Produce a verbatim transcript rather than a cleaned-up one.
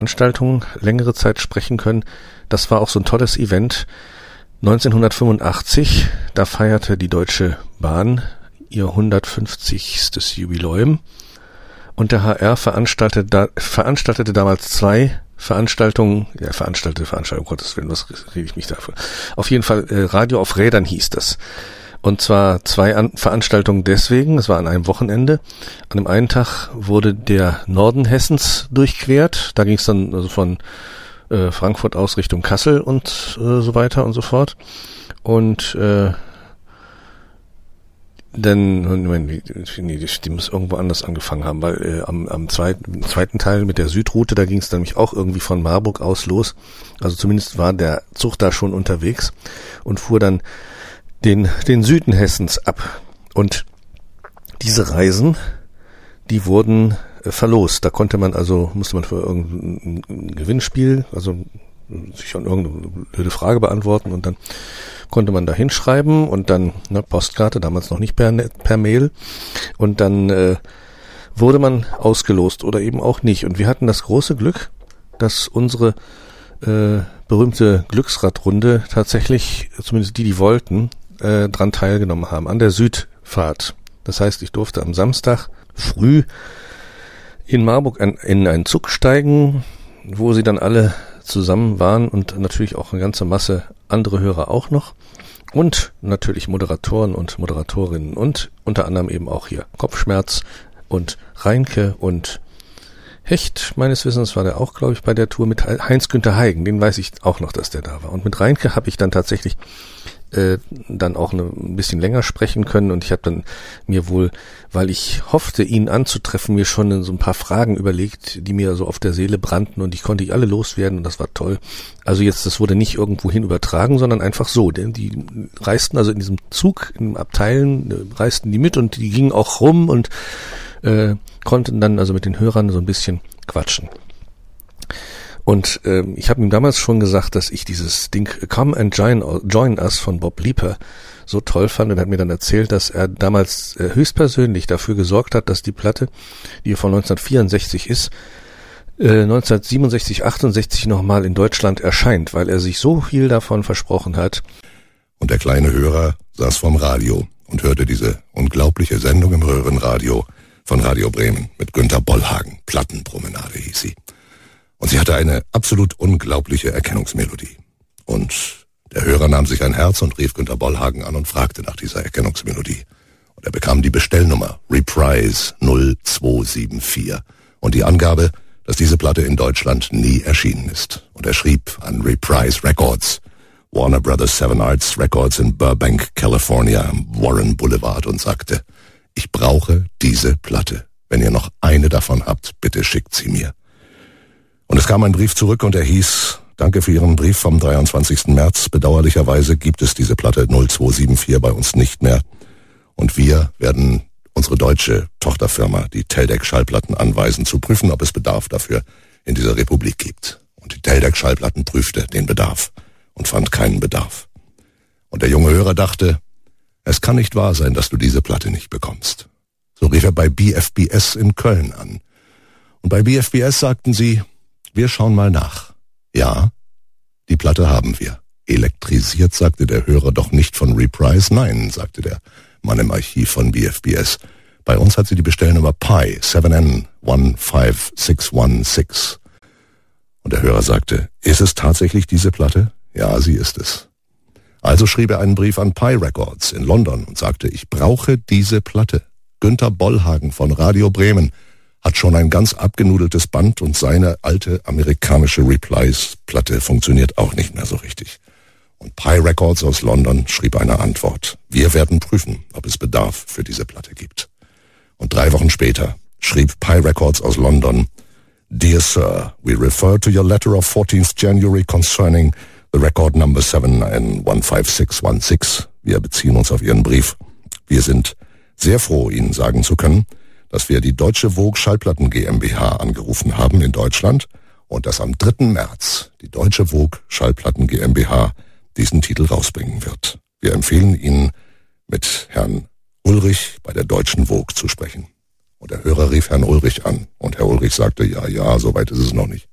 Veranstaltung längere Zeit sprechen können. Das war auch so ein tolles Event. neunzehnhundertfünfundachtzig, da feierte die Deutsche Bahn ihr hundertfünfzigstes Jubiläum und der H R veranstaltete, da, veranstaltete damals zwei Veranstaltungen, ja, veranstaltete Veranstaltungen, um Gottes Willen, was rede ich mich dafür? Auf jeden Fall, äh, Radio auf Rädern hieß das. Und zwar zwei An- Veranstaltungen deswegen, es war an einem Wochenende. An dem einen Tag wurde der Norden Hessens durchquert, da ging es dann also von äh, Frankfurt aus Richtung Kassel und äh, so weiter und so fort. Und äh, Denn, Moment, die, die muss irgendwo anders angefangen haben, weil äh, am, am zweiten, zweiten Teil mit der Südroute, da ging es nämlich auch irgendwie von Marburg aus los. Also zumindest war der Zug da schon unterwegs und fuhr dann den, den Süden Hessens ab. Und diese Reisen, die wurden äh, verlost. Da konnte man also, musste man für irgendein Gewinnspiel, also sich an irgendeine blöde Frage beantworten und dann konnte man da hinschreiben und dann ne, Postkarte, damals noch nicht per, per Mail und dann äh, wurde man ausgelost oder eben auch nicht. Und wir hatten das große Glück, dass unsere äh, berühmte Glücksradrunde tatsächlich, zumindest die, die wollten, äh, dran teilgenommen haben, an der Südfahrt. Das heißt, ich durfte am Samstag früh in Marburg in, in einen Zug steigen, wo sie dann alle zusammen waren und natürlich auch eine ganze Masse andere Hörer auch noch und natürlich Moderatoren und Moderatorinnen und unter anderem eben auch hier Kopfschmerz und Reinke und Hecht, meines Wissens war der auch, glaube ich, bei der Tour mit Heinz-Günther Heigen, den weiß ich auch noch, dass der da war. Und mit Reinke habe ich dann tatsächlich äh, dann auch eine, ein bisschen länger sprechen können und ich habe dann mir wohl, weil ich hoffte, ihn anzutreffen, mir schon so ein paar Fragen überlegt, die mir so auf der Seele brannten und ich konnte ich alle loswerden und das war toll. Also jetzt, das wurde nicht irgendwohin übertragen, sondern einfach so, denn die reisten also in diesem Zug, in Abteilen, äh, reisten die mit und die gingen auch rum und äh, konnten dann also mit den Hörern so ein bisschen quatschen. Und äh, ich habe ihm damals schon gesagt, dass ich dieses Ding Come and Join, Join Us von Bob Leaper so toll fand und hat mir dann erzählt, dass er damals äh, höchstpersönlich dafür gesorgt hat, dass die Platte, die von neunzehnhundertvierundsechzig ist, äh, neunzehnhundertsiebenundsechzig, achtundsechzig nochmal in Deutschland erscheint, weil er sich so viel davon versprochen hat. Und der kleine Hörer saß vorm Radio und hörte diese unglaubliche Sendung im Röhrenradio von Radio Bremen mit Günter Bollhagen. Plattenpromenade hieß sie. Und sie hatte eine absolut unglaubliche Erkennungsmelodie. Und der Hörer nahm sich ein Herz und rief Günter Bollhagen an und fragte nach dieser Erkennungsmelodie. Und er bekam die Bestellnummer Reprise null zwei sieben vier und die Angabe, dass diese Platte in Deutschland nie erschienen ist. Und er schrieb an Reprise Records, Warner Brothers Seven Arts Records in Burbank, California, am Warren Boulevard und sagte, ich brauche diese Platte. Wenn ihr noch eine davon habt, bitte schickt sie mir. Und es kam ein Brief zurück und er hieß, danke für Ihren Brief vom dreiundzwanzigsten März. Bedauerlicherweise gibt es diese Platte null zwei sieben vier bei uns nicht mehr. Und wir werden unsere deutsche Tochterfirma, die Teldec Schallplatten, anweisen, zu prüfen, ob es Bedarf dafür in dieser Republik gibt. Und die Teldec Schallplatten prüfte den Bedarf und fand keinen Bedarf. Und der junge Hörer dachte, es kann nicht wahr sein, dass du diese Platte nicht bekommst. So rief er bei B F B S in Köln an. Und bei B F B S sagten sie, wir schauen mal nach. Ja, die Platte haben wir. Elektrisiert, sagte der Hörer, doch nicht von Reprise. Nein, sagte der Mann im Archiv von B F B S. Bei uns hat sie die Bestellnummer Pi sieben N eins fünf sechs eins sechs. Und der Hörer sagte, ist es tatsächlich diese Platte? Ja, sie ist es. Also schrieb er einen Brief an Pi Records in London und sagte, ich brauche diese Platte. Günter Bollhagen von Radio Bremen hat schon ein ganz abgenudeltes Band und seine alte amerikanische Replies-Platte funktioniert auch nicht mehr so richtig. Und Pi Records aus London schrieb eine Antwort. Wir werden prüfen, ob es Bedarf für diese Platte gibt. Und drei Wochen später schrieb Pi Records aus London, Dear Sir, we refer to your letter of fourteenth January concerning the record number seven N eins fünf sechs eins sechs. Wir beziehen uns auf Ihren Brief. Wir sind sehr froh, Ihnen sagen zu können, dass wir die Deutsche Vogue Schallplatten GmbH angerufen haben in Deutschland und dass am dritten März die Deutsche Vogue Schallplatten GmbH diesen Titel rausbringen wird. Wir empfehlen Ihnen, mit Herrn Ulrich bei der Deutschen Vogue zu sprechen. Und der Hörer rief Herrn Ulrich an und Herr Ulrich sagte, ja, ja, soweit ist es noch nicht.